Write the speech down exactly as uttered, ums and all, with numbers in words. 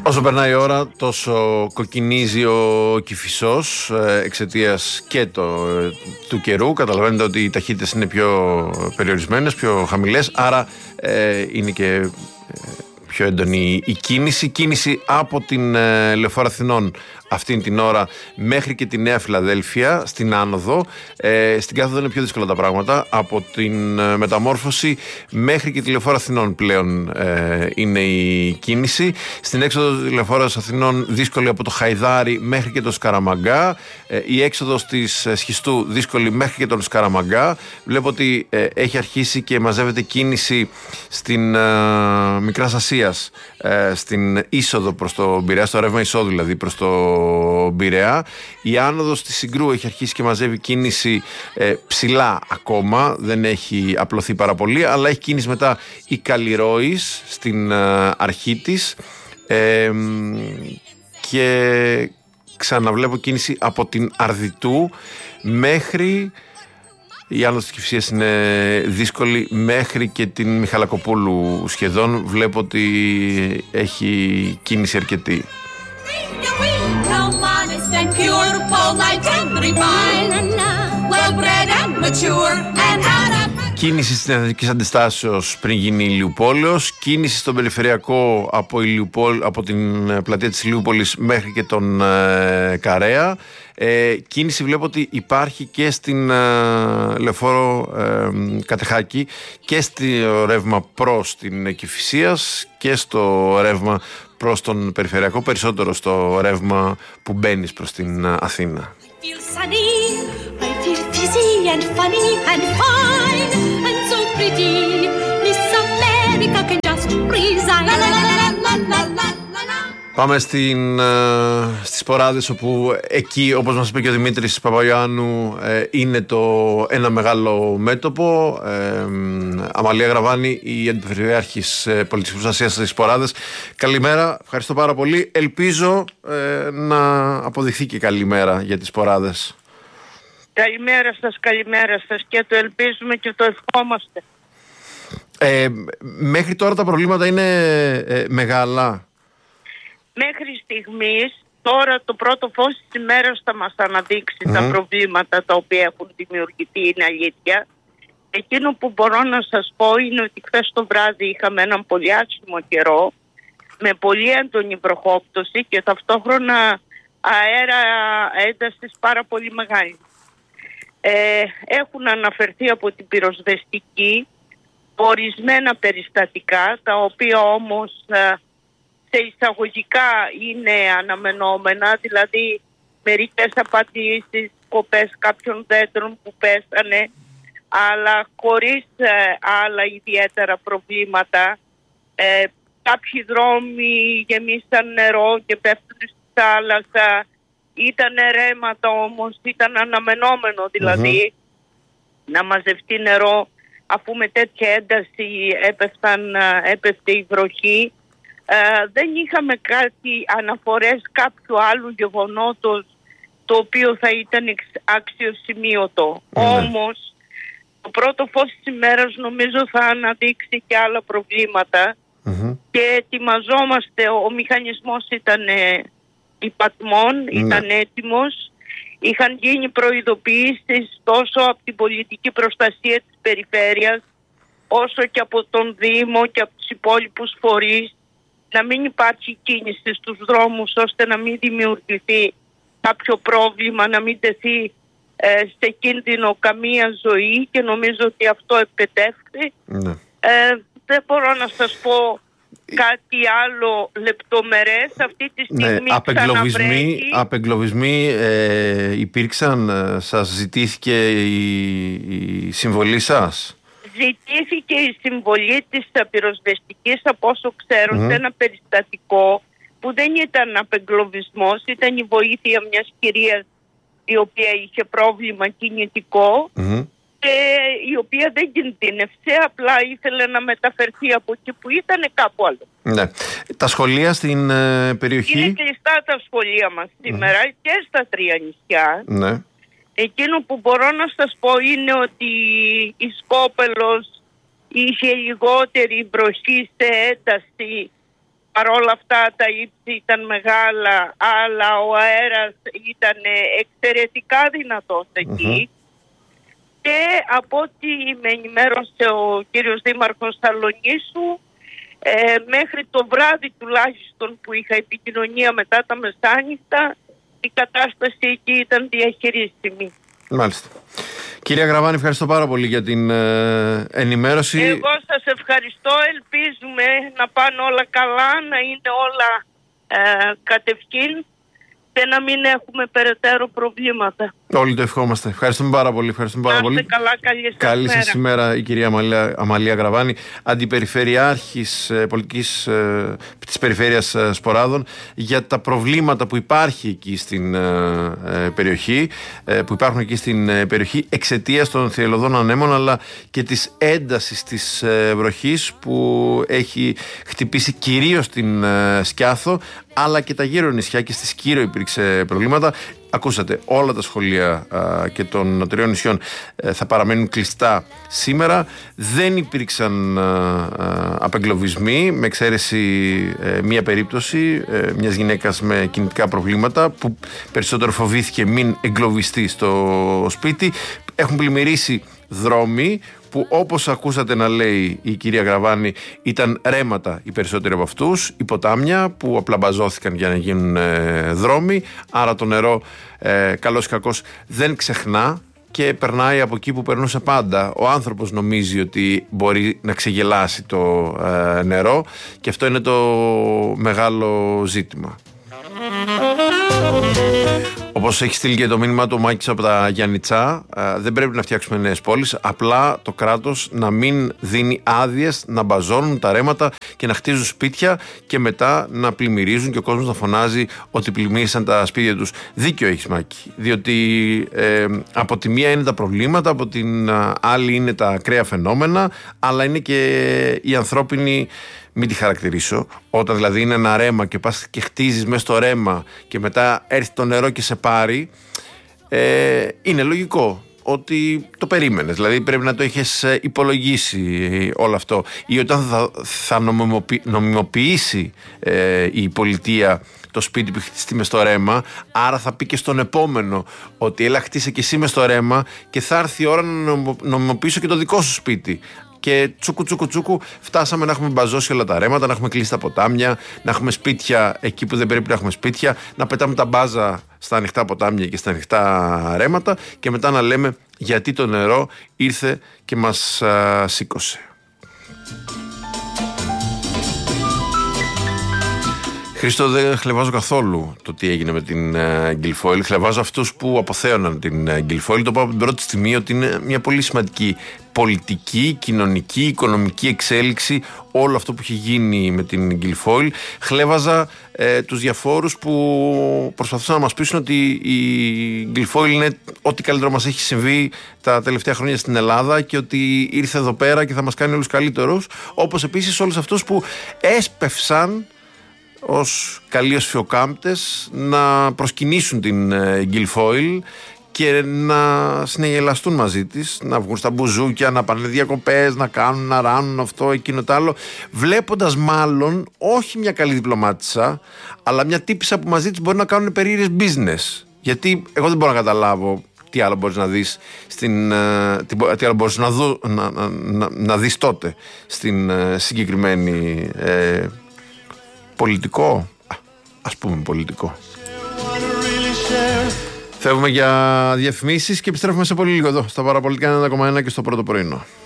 Όσο περνάει η ώρα, τόσο κοκκινίζει ο Κηφισός εξαιτίας και το, του καιρού. Καταλαβαίνετε ότι οι ταχύτητες είναι πιο περιορισμένες, πιο χαμηλές, άρα ε, είναι και ε, πιο έντονη η κίνηση. Κίνηση από την ε, Λεωφόρο Αθηνών αυτήν την ώρα μέχρι και τη Νέα Φιλαδέλφια στην άνοδο. Ε, στην κάθοδο είναι πιο δύσκολα τα πράγματα. Από την ε, Μεταμόρφωση μέχρι και τη Λεωφόρο Αθηνών πλέον ε, είναι η κίνηση. Στην έξοδο της Λεωφόρος Αθηνών δύσκολη από το Χαϊδάρι μέχρι και το Σκαραμαγκά. Ε, η έξοδος της ε, Σχιστού δύσκολη μέχρι και τον Σκαραμαγκά. Βλέπω ότι ε, έχει αρχίσει και μαζεύεται κίνηση στην ε, Μικράς Ασίας, ε, στην είσοδο προς το Πειραιά, στο ρεύμα εισόδου δηλαδή προς το Πειραιά. Η άνοδος της Συγκρού έχει αρχίσει και μαζεύει κίνηση ε, ψηλά ακόμα, δεν έχει απλωθεί πάρα πολύ, αλλά έχει κίνηση μετά η Καλλιρόης στην ε, αρχή της ε, και ξαναβλέπω κίνηση από την Αρδιτού μέχρι... Η άνοδος της Κηφισίας είναι δύσκολη μέχρι και την Μιχαλακοπούλου σχεδόν. Βλέπω ότι έχει κίνηση αρκετή. Κίνηση στην Εθνική Αντιστάσεως πριν γίνει Ηλιουπόλεως. Κίνηση στον περιφερειακό από, Ηλιουπόλ, από την πλατεία της Ηλιούπολης μέχρι και τον ε, Καρέα. Ε, κίνηση βλέπω ότι υπάρχει και στην ε, Λεωφόρο ε, Κατεχάκη και στο ρεύμα προς την Κηφισίας και στο ρεύμα προς τον περιφερειακό, περισσότερο στο ρεύμα που μπαίνεις προς την Αθήνα. Πάμε στην, στις Σποράδες, όπου εκεί, όπως μας είπε και ο Δημήτρης Παπαγιάννου, ε, είναι το ένα μεγάλο μέτωπο. Ε, Αμαλία Γραβάνη, η Αντιπεριφερειάρχης Πολιτικής Προστασίας στις Σποράδες. Καλημέρα, ευχαριστώ πάρα πολύ. Ελπίζω ε, να αποδειχθεί και καλημέρα για τις Σποράδες. Καλημέρα σας, καλημέρα σας, και το ελπίζουμε και το ευχόμαστε. Ε, μέχρι τώρα τα προβλήματα είναι ε, μεγάλα. Μέχρι στιγμής, τώρα το πρώτο φως της ημέρας θα μας αναδείξει mm. τα προβλήματα τα οποία έχουν δημιουργηθεί, είναι αλήθεια. Εκείνο που μπορώ να σας πω είναι ότι χθες το βράδυ είχαμε έναν πολύ άσχημο καιρό, με πολύ έντονη βροχόπτωση και ταυτόχρονα αέρα έντασης πάρα πολύ μεγάλη. Ε, έχουν αναφερθεί από την πυροσβεστική ορισμένα περιστατικά, τα οποία όμως σε εισαγωγικά είναι αναμενόμενα, δηλαδή μερικές απαντήσεις, κοπές κάποιων δέντρων που πέσανε, αλλά χωρίς ε, άλλα ιδιαίτερα προβλήματα. Ε, κάποιοι δρόμοι γεμίσαν νερό και πέφτουν στη θάλασσα, ήταν ρέματα όμως, ήταν αναμενόμενο δηλαδή mm-hmm. να μαζευτεί νερό, αφού με τέτοια ένταση έπεφταν, έπεφτε η βροχή. Ε, δεν είχαμε κάτι αναφορές κάποιου άλλου γεγονότος το οποίο θα ήταν αξιοσημείωτο. Mm. Όμως το πρώτο φως της ημέρας νομίζω θα αναδείξει και άλλα προβλήματα mm-hmm. και ετοιμαζόμαστε. Ο μηχανισμός ήταν υπατμών, mm. ήταν έτοιμος. Είχαν γίνει προειδοποιήσεις τόσο από την πολιτική προστασία της περιφέρειας όσο και από τον Δήμο και από τους υπόλοιπους φορείς, να μην υπάρχει κίνηση στους δρόμους ώστε να μην δημιουργηθεί κάποιο πρόβλημα, να μην τεθεί ε, σε κίνδυνο καμία ζωή, και νομίζω ότι αυτό επετεύχθη. Ναι. Ε, δεν μπορώ να σας πω κάτι άλλο λεπτομερές. Αυτή τη στιγμή ναι, απεγκλωβισμοί, απεγκλωβισμοί ε, υπήρξαν, σας ζητήθηκε η, η συμβολή σας? Ζητήθηκε η συμβολή της πυροσβεστικής, από όσο ξέρω, mm. σε ένα περιστατικό που δεν ήταν απεγκλωβισμός, ήταν η βοήθεια μιας κυρίας η οποία είχε πρόβλημα κινητικό mm. και η οποία δεν κινδύνευσε, απλά ήθελε να μεταφερθεί από εκεί που ήταν κάπου άλλο. Ναι. Τα σχολεία στην ε, περιοχή? Είναι κλειστά τα σχολεία μας σήμερα mm. και στα τρία νησιά. Ναι. Εκείνο που μπορώ να σας πω είναι ότι η Σκόπελος είχε λιγότερη βροχή σε ένταση παρόλα αυτά τα ύψη ήταν μεγάλα, αλλά ο αέρας ήταν εξαιρετικά δυνατός εκεί. Mm-hmm. Και από ό,τι με ενημέρωσε ο κύριος Δήμαρχος Σαλονίσου, ε, μέχρι το βράδυ τουλάχιστον που είχα επικοινωνία μετά τα μεσάνυχτα, η κατάσταση εκεί ήταν διαχειρίσιμη. Μάλιστα. Κυρία Γραβάνη, ευχαριστώ πάρα πολύ για την ε, ενημέρωση. Εγώ σας ευχαριστώ. Ελπίζουμε να πάνε όλα καλά, να είναι όλα ε, κατευχήν και να μην έχουμε περαιτέρω προβλήματα. Όλοι το ευχόμαστε. Ευχαριστούμε πάρα πολύ. Ευχαριστούμε πάρα να είστε πολύ. καλά, καλή σας καλή σας ημέρα, η κυρία Αμαλία, Αμαλία Γραβάνη, Αντιπεριφερειάρχης ε, πολιτικής ε, της Περιφέρειας ε, Σποράδων, για τα προβλήματα που υπάρχει εκεί στην ε, ε, περιοχή, ε, που υπάρχουν εκεί στην ε, περιοχή εξαιτίας των θυελλωδών ανέμων, αλλά και της έντασης της ε, βροχής που έχει χτυπήσει κυρίως την ε, Σκιάθο, αλλά και τα γύρω νησιά, και στη Σκύρο υπήρξε προβλήματα. Ακούσατε, όλα τα σχολεία α, και των τριών νησιών ε, θα παραμένουν κλειστά σήμερα. Δεν υπήρξαν α, α, απεγκλωβισμοί, με εξαίρεση ε, μία περίπτωση ε, μιας γυναίκας με κινητικά προβλήματα που περισσότερο φοβήθηκε μην εγκλωβιστεί στο σπίτι. Έχουν πλημμυρίσει δρόμοι που, όπως ακούσατε να λέει η κυρία Γραβάνη, ήταν ρέματα οι περισσότεροι από αυτούς, οι ποτάμια που απλά μπαζώθηκαν για να γίνουν ε, δρόμοι, άρα το νερό ε, καλώς ή κακώς δεν ξεχνά και περνάει από εκεί που περνούσε πάντα. Ο άνθρωπος νομίζει ότι μπορεί να ξεγελάσει το ε, νερό, και αυτό είναι το μεγάλο ζήτημα. Όπως έχει στείλει και το μήνυμα του Μάκης από τα Γιαννιτσά, δεν πρέπει να φτιάξουμε νέες πόλεις, απλά το κράτος να μην δίνει άδειες να μπαζώνουν τα ρέματα και να χτίζουν σπίτια και μετά να πλημμυρίζουν και ο κόσμος να φωνάζει ότι πλημμύρισαν τα σπίτια τους. Δίκιο έχεις, Μάκη, διότι ε, από τη μία είναι τα προβλήματα, από την άλλη είναι τα ακραία φαινόμενα, αλλά είναι και η ανθρώπινη. Μην τη χαρακτηρίσω. Όταν δηλαδή είναι ένα ρέμα και πας και χτίζεις μέσα στο ρέμα και μετά έρθει το νερό και σε πάρει, ε, είναι λογικό ότι το περίμενες. Δηλαδή πρέπει να το είχες υπολογίσει όλο αυτό. Ή όταν θα, θα νομιμοποιη, νομιμοποιήσει ε, η πολιτεία το σπίτι που έχει χτιστεί μες στο ρέμα, άρα θα πει και στον επόμενο ότι έλα χτίσε και εσύ μες στο ρέμα και θα έρθει η ώρα να νομιμοποιήσω και το δικό σου σπίτι. Και τσούκου τσούκου τσούκου φτάσαμε να έχουμε μπαζώσει όλα τα ρέματα, να έχουμε κλείσει τα ποτάμια, να έχουμε σπίτια εκεί που δεν πρέπει να έχουμε σπίτια, να πετάμε τα μπάζα στα ανοιχτά ποτάμια και στα ανοιχτά ρέματα και μετά να λέμε γιατί το νερό ήρθε και μας α, σήκωσε. Χρήστο, δεν χλεβάζω καθόλου το τι έγινε με την Γκιλφόιλ. Χλεβάζω αυτούς που αποθέωναν την Γκιλφόιλ. Το πω από την πρώτη στιγμή ότι είναι μια πολύ σημαντική πολιτική, κοινωνική, οικονομική εξέλιξη όλο αυτό που έχει γίνει με την Γκιλφόιλ. Χλέβαζα ε, τους διαφόρους που προσπαθούσαν να μας πείσουν ότι η Γκιλφόιλ είναι ό,τι καλύτερο μας έχει συμβεί τα τελευταία χρόνια στην Ελλάδα και ότι ήρθε εδώ πέρα και θα μας κάνει όλους καλύτερους. Όπως επίσης όλους αυτούς που έσπευσαν ως καλοί οσφιοκάμπτες να προσκυνήσουν την Γκιλφόιλ και να συνεγελαστούν μαζί της, να βγουν στα μπουζούκια, να πάνε διακοπές, να κάνουν, να ράνουν αυτό, εκείνο το άλλο, βλέποντας μάλλον όχι μια καλή διπλωμάτισσα, αλλά μια τύπισσα που μαζί της μπορεί να κάνουν περίεργες business. Γιατί εγώ δεν μπορώ να καταλάβω τι άλλο μπορείς να δεις στην, τι άλλο μπορείς να, δω, να, να, να, να δεις τότε στην συγκεκριμένη ε, πολιτικό, ας πούμε πολιτικό. Φεύγουμε για διαφημίσεις και επιστρέφουμε σε πολύ λίγο εδώ στα Παραπολιτικά ενενήντα κόμμα ένα και στο Πρώτο Πρωινό.